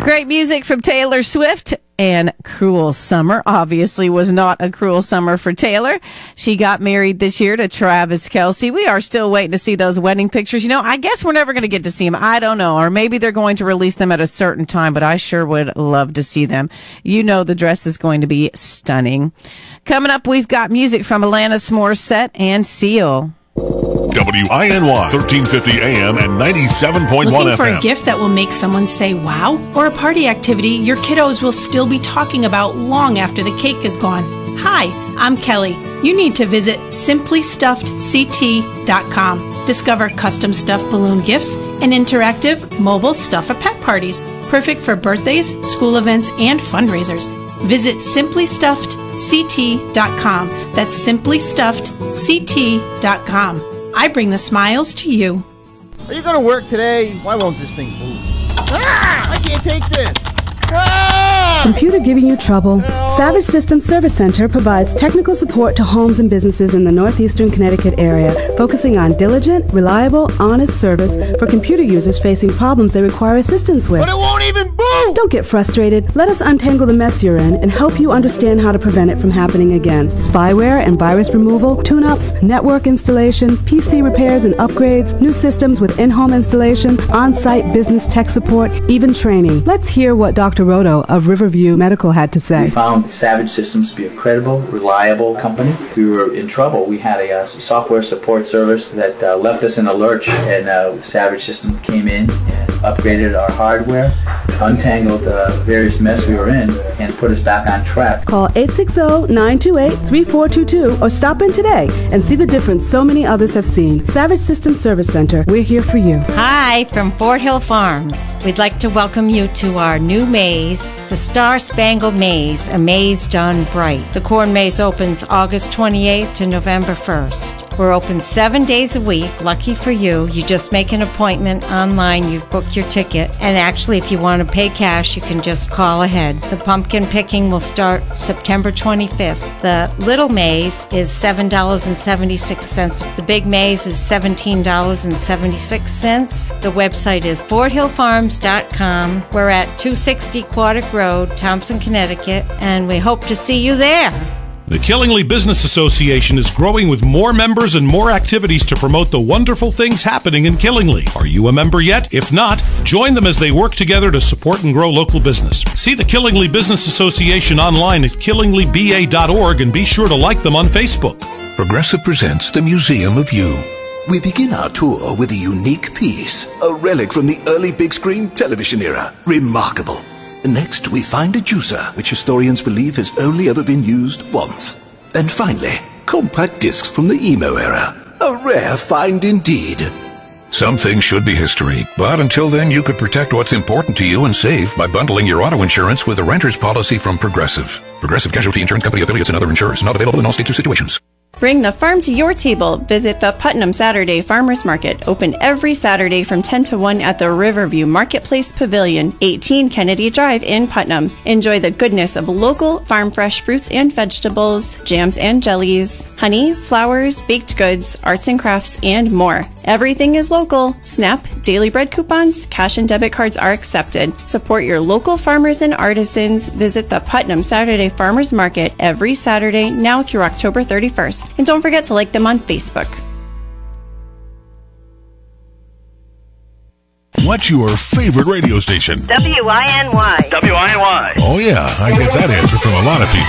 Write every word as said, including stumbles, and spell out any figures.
Great music from Taylor Swift and Cruel Summer. Obviously was not a cruel summer for Taylor. She got married this year to Travis Kelce. We are still waiting to see those wedding pictures. You know, I guess we're never going to get to see them. I don't know. Or maybe they're going to release them at a certain time, but I sure would love to see them. You know the dress is going to be stunning. Coming up, we've got music from Alanis Morissette and Seal. W I N Y, thirteen fifty A M and ninety-seven point one F M. Looking for a gift that will make someone say wow? Or a party activity your kiddos will still be talking about long after the cake is gone? Hi, I'm Kelly. You need to visit simply stuffed c t dot com. Discover custom stuffed balloon gifts and interactive mobile Stuff-A-Pet parties, perfect for birthdays, school events, and fundraisers. Visit simply stuffed c t dot com. That's simply stuffed c t dot com. I bring the smiles to you. Are you going to work today? Why won't this thing move? Ah! I can't take this. Ah! Computer giving you trouble? Savage Systems Service Center provides technical support to homes and businesses in the northeastern Connecticut area, focusing on diligent, reliable, honest service for computer users facing problems they require assistance with. But it won't even boot! Don't get frustrated. Let us untangle the mess you're in and help you understand how to prevent it from happening again. Spyware and virus removal, tune-ups, network installation, P C repairs and upgrades, new systems with in-home installation, on-site business tech support, even training. Let's hear what Doctor Roto of Riverview Medical had to say. We found Savage Systems to be a credible, reliable company. We were in trouble. We had a uh, software support service that uh, left us in a lurch, and uh, Savage Systems came in and upgraded our hardware, untangled the uh, various mess we were in, and put us back on track. Call eight six zero, nine two eight, three four two two or stop in today and see the difference so many others have seen. Savage Systems Service Center, we're here for you. Hi, from Fort Hill Farms. We'd like to welcome you to our new maze, the Star Spangled Maze, a maze done bright. The corn maze opens August twenty-eighth to November first. We're open seven days a week. Lucky for you, you just make an appointment online, you book your ticket, and actually if you want to pay cash, you can just call ahead. The pumpkin picking will start September twenty-fifth. The little maze is seven dollars and seventy-six cents. The big maze is seventeen dollars and seventy-six cents. The website is fort hill farms dot com. We're at two sixty Quaddick Road, Thompson, Connecticut, and we hope to see you there. The Killingly Business Association is growing with more members and more activities to promote the wonderful things happening in Killingly. Are you a member yet? If not, join them as they work together to support and grow local business. See the Killingly Business Association online at killingly b a dot org and be sure to like them on Facebook. Progressive presents the Museum of You. We begin our tour with a unique piece, a relic from the early big screen television era. Remarkable. Next, we find a juicer, which historians believe has only ever been used once. And finally, compact discs from the emo era. A rare find indeed. Some things should be history, but until then you could protect what's important to you and save by bundling your auto insurance with a renter's policy from Progressive. Progressive Casualty Insurance Company affiliates and other insurers. Not available in all states or situations. Bring the farm to your table. Visit the Putnam Saturday Farmers Market, open every Saturday from ten to one at the Riverview Marketplace Pavilion, eighteen Kennedy Drive in Putnam. Enjoy the goodness of local farm fresh fruits and vegetables, jams and jellies, honey, flowers, baked goods, arts and crafts, and more. Everything is local. SNAP, daily bread coupons, cash and debit cards are accepted. Support your local farmers and artisans. Visit the Putnam Saturday Farmers Market every Saturday now through October thirty-first. And don't forget to like them on Facebook. What's your favorite radio station? W I N Y. W I N Y. Oh, yeah, I get that answer from a lot of people.